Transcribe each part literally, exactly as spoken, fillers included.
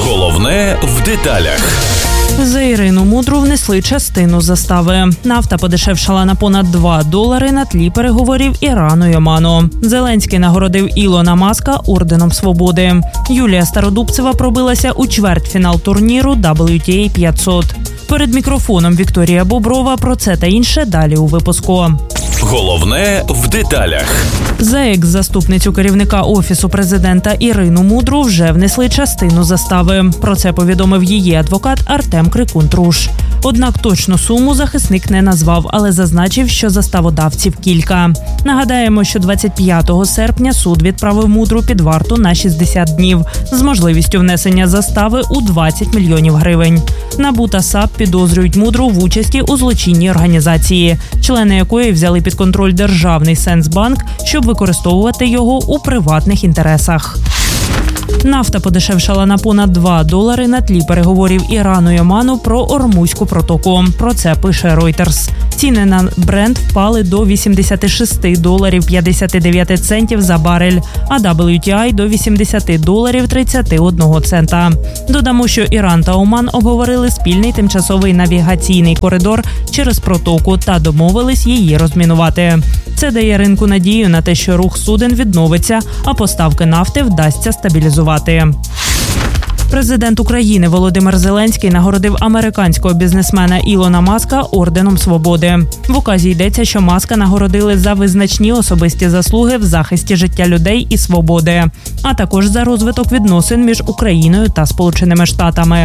Головне в деталях. За Ірину Мудру внесли частину застави. Нафта подешевшала на понад два долари на тлі переговорів Ірану й Оману. Зеленський нагородив Ілона Маска орденом свободи. Юлія Стародубцева пробилася у чвертьфінал турніру дабл ю ті ей п'ятсот. Перед мікрофоном Вікторія Боброва. Про це та інше далі у випуску. Головне в деталях. За екс-заступницю керівника Офісу президента Ірину Мудру вже внесли частину застави. Про це повідомив її адвокат Артем Крикун-Труш. Однак точну суму захисник не назвав, але зазначив, що заставодавців кілька. Нагадаємо, що двадцять п'ятого серпня суд відправив Мудру під варту на шістдесят днів з можливістю внесення застави у двадцять мільйонів гривень. НАБУ та САП підозрюють Мудру в участі у злочинній організації, члени якої взяли під контроль державний Сенсбанк, щоб використовувати його у приватних інтересах. Нафта подешевшала на понад два долари на тлі переговорів Ірану й Оману про Ормузьку протоку. Про це пише Reuters. Ціни на Брент впали до вісімдесят шість доларів п'ятдесят дев'ять центів за барель, а дабл ю ті ай – до вісімдесят доларів тридцять один цента. Додамо, що Іран та Оман обговорили спільний тимчасовий навігаційний коридор через протоку та домовились її розмінувати. Це дає ринку надію на те, що рух суден відновиться, а поставки нафти вдасться стабілізувати. Президент України Володимир Зеленський нагородив американського бізнесмена Ілона Маска орденом свободи. В указі йдеться, що Маска нагородили за визначні особисті заслуги в захисті життя людей і свободи, а також за розвиток відносин між Україною та Сполученими Штатами.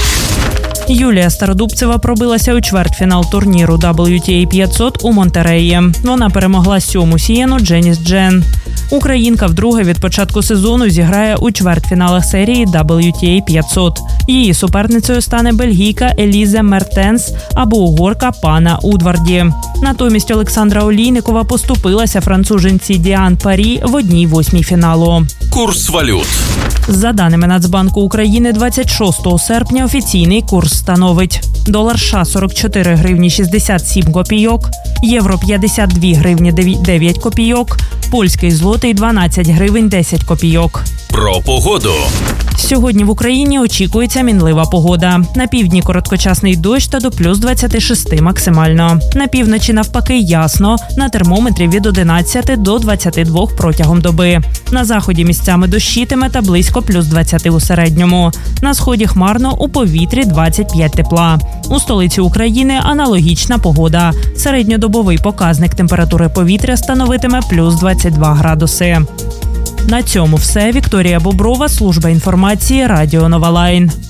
Юлія Стародубцева пробилася у чвертьфінал турніру дабл ю ті ей п'ятсот у Монтереї. Вона перемогла сьому сієну Дженіс Джен. Українка вдруге від початку сезону зіграє у чвертьфіналах серії дабл ю ті ей п'ятсот. Її суперницею стане бельгійка Елізе Мертенс або угорка Пана Удварді. Натомість Олександра Олійникова поступилася француженці Діан Парі в одній восьмій фіналу. Курс валют. За даними Нацбанку України, двадцять шостого серпня офіційний курс становить: долар США – сорок чотири гривні шістдесят сім копійок, євро – п'ятдесят дві гривні дев'ять копійок, польський злотий – дванадцять гривень десять копійок. Про погоду. Сьогодні в Україні очікується мінлива погода. На півдні короткочасний дощ та до плюс двадцяти шести максимально. На півночі навпаки ясно, на термометрі від одинадцяти до двадцяти двох протягом доби. На заході місцями дощитиме та близько плюс двадцяти у середньому. На сході хмарно, у повітрі двадцять п'ять тепла. У столиці України аналогічна погода. Середньодобовий показник температури повітря становитиме плюс двадцять два градуси. На цьому все. Вікторія Боброва, служба інформації, Радіо Нова Лайн.